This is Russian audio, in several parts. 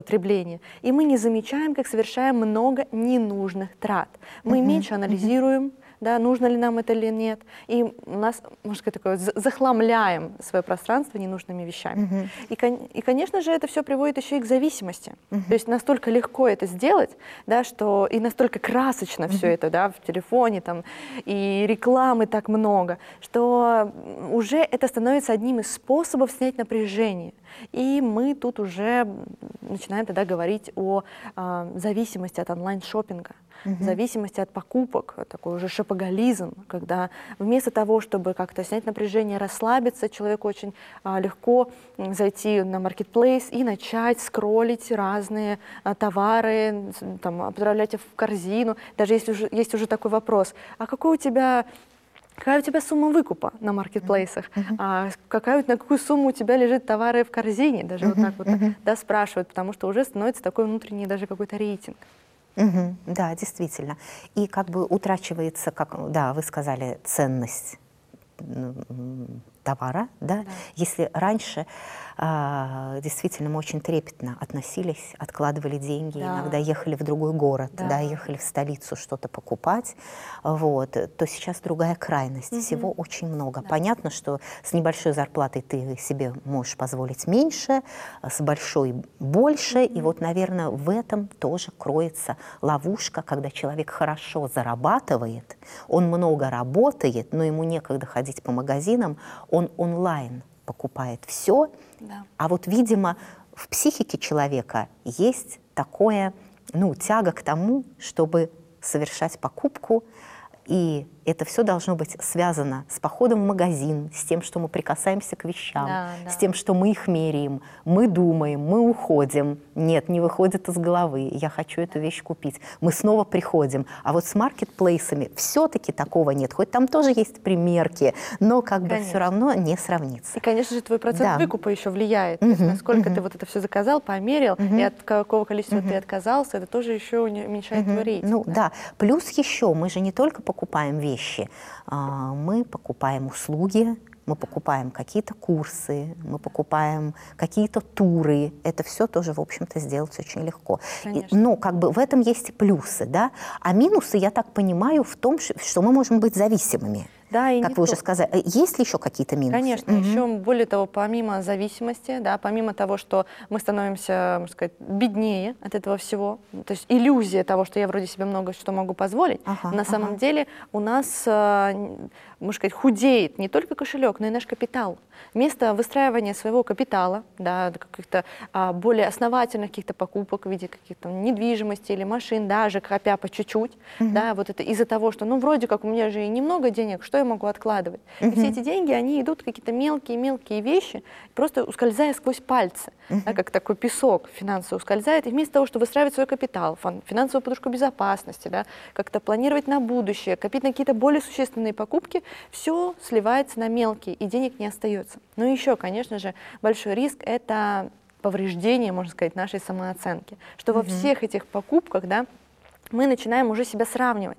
потребления, и мы не замечаем, как совершаем много ненужных трат. Мы меньше анализируем, да, нужно ли нам это или нет, и у нас, можно сказать, такое, захламляем свое пространство ненужными вещами. И, конечно же, это все приводит еще и к зависимости. То есть настолько легко это сделать, да, что и настолько красочно все это, да, в телефоне, там, и рекламы так много, что уже это становится одним из способов снять напряжение. И мы тут уже начинаем тогда говорить о зависимости от онлайн-шоппинга, зависимости от покупок, такой уже шопоголизм, когда вместо того, чтобы как-то снять напряжение, расслабиться, человеку очень легко зайти на маркетплейс и начать скроллить разные товары, там, отправлять их в корзину. Даже если есть уже такой вопрос, а какая у тебя сумма выкупа на маркетплейсах? На какую сумму у тебя лежит товары в корзине? Даже вот так вот, да, спрашивают, потому что уже становится такой внутренний даже какой-то рейтинг. Да, действительно. И как бы утрачивается, как, да, вы сказали, ценность товара, да? Если раньше действительно мы очень трепетно относились, откладывали деньги, иногда ехали в другой город, да, ехали в столицу что-то покупать, вот, то сейчас другая крайность, всего очень много. Понятно, что с небольшой зарплатой ты себе можешь позволить меньше, с большой больше, и вот, наверное, в этом тоже кроется ловушка, когда человек хорошо зарабатывает, он много работает, но ему некогда ходить по магазинам, он онлайн покупает все, а вот, видимо, в психике человека есть такое, тяга к тому, чтобы совершать покупку, и это все должно быть связано с походом в магазин, с тем, что мы прикасаемся к вещам, с тем, что мы их меряем, мы думаем, мы уходим. Нет, не выходит из головы, я хочу эту вещь купить. Мы снова приходим. А вот с маркетплейсами все-таки такого нет. Хоть там тоже есть примерки, но как бы все равно не сравнится. И, конечно же, твой процент выкупа еще влияет. То есть, насколько ты вот это все заказал, померил, и от какого количества ты отказался, это тоже еще уменьшает твой рейтинг. Да. Плюс еще мы же не только покупаем вещи, мы покупаем услуги, мы покупаем какие-то курсы, мы покупаем какие-то туры. Это все тоже, в общем-то, сделать очень легко. Но как бы в этом есть и плюсы, да? А минусы, я так понимаю, в том, что мы можем быть зависимыми. Да, и как вы уже сказали. Есть ли еще какие-то минусы? Конечно, еще более того, помимо зависимости, да, помимо того, что мы становимся, можно сказать, беднее от этого всего, то есть иллюзия того, что я вроде себе много что могу позволить, на самом деле у нас, можно сказать, худеет не только кошелек, но и наш капитал. Вместо выстраивания своего капитала, да, каких-то более основательных каких-то покупок в виде каких-то недвижимости или машин, даже копя по чуть-чуть, да, вот это из-за того, что, вроде как у меня же и немного денег, что я могу откладывать? И все эти деньги, они идут в какие-то мелкие вещи, просто ускользая сквозь пальцы, да, как такой песок финансово ускользает. И вместо того, чтобы выстраивать свой капитал, финансовую подушку безопасности, да, как-то планировать на будущее, копить на какие-то более существенные покупки, все сливается на мелкие, и денег не остается. Ну и еще, конечно же, большой риск – это повреждение, можно сказать, нашей самооценки. Что во всех этих покупках, да, мы начинаем уже себя сравнивать.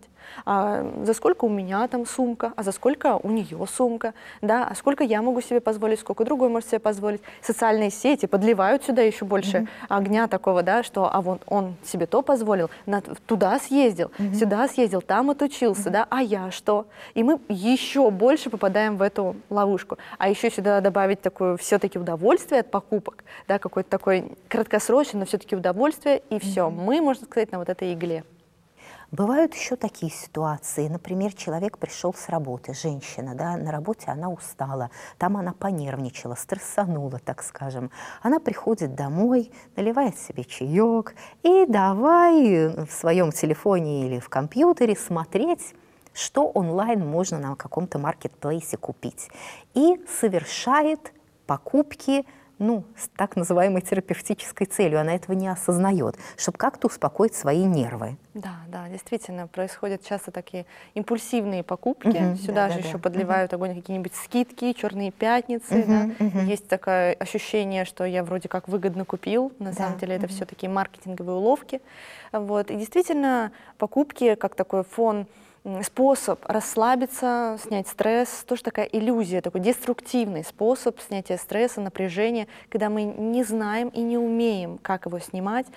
За сколько у меня там сумка, а за сколько у нее сумка, да, а сколько я могу себе позволить, сколько другой может себе позволить. Социальные сети подливают сюда еще больше огня такого, да, что вот он себе то позволил, туда съездил, сюда съездил, там отучился, да, а я что? И мы еще больше попадаем в эту ловушку. А еще сюда добавить такое все-таки удовольствие от покупок, да, какой-то такой краткосрочный, но все-таки удовольствие, и все, мы, можно сказать, на вот этой игле. Бывают еще такие ситуации. Например, человек пришел с работы, женщина, да, на работе она устала, там она понервничала, стрессанула, так скажем. Она приходит домой, наливает себе чаек и давай в своем телефоне или в компьютере смотреть, что онлайн можно на каком-то маркетплейсе купить. И совершает покупки, с так называемой терапевтической целью. Она этого не осознает, чтобы как-то успокоить свои нервы. Да, действительно, происходят часто такие импульсивные покупки. Сюда же еще подливают огонь какие-нибудь скидки, черные пятницы. Есть такое ощущение, что я вроде как выгодно купил. На самом деле это все такие маркетинговые уловки. Вот. И действительно, покупки как такой фон способ расслабиться, снять стресс, тоже такая иллюзия, такой деструктивный способ снятия стресса, напряжения, когда мы не знаем и не умеем, как его снимать,